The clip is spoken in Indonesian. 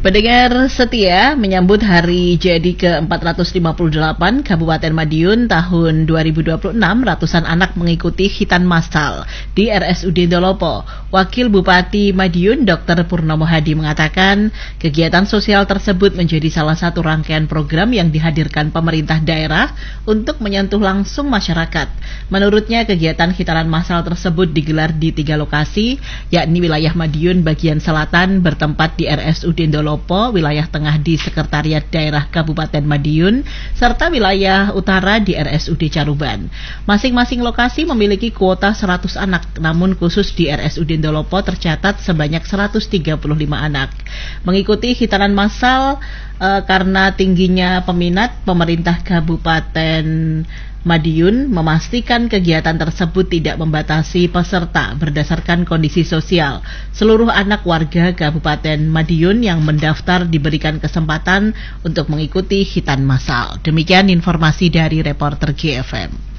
Pendengar setia, menyambut hari jadi ke-458 Kabupaten Madiun tahun 2026, ratusan anak mengikuti khitan massal di RSUD Dolopo. Wakil Bupati Madiun Dr. Purnomo Hadi mengatakan, kegiatan sosial tersebut menjadi salah satu rangkaian program yang dihadirkan pemerintah daerah untuk menyentuh langsung masyarakat. Menurutnya, kegiatan khitanan massal tersebut digelar di 3 lokasi, yakni wilayah Madiun bagian selatan bertempat di RSUD Dolopo, wilayah tengah di Sekretariat Daerah Kabupaten Madiun, serta wilayah utara di RSUD Caruban. Masing-masing lokasi memiliki kuota 100 anak, namun khusus di RSUD Dolopo tercatat sebanyak 135 anak. Mengikuti khitanan massal karena tingginya peminat, pemerintah Kabupaten Madiun memastikan kegiatan tersebut tidak membatasi peserta berdasarkan kondisi sosial. Seluruh anak warga Kabupaten Madiun yang mendaftar diberikan kesempatan untuk mengikuti khitan massal. Demikian informasi dari reporter GFM.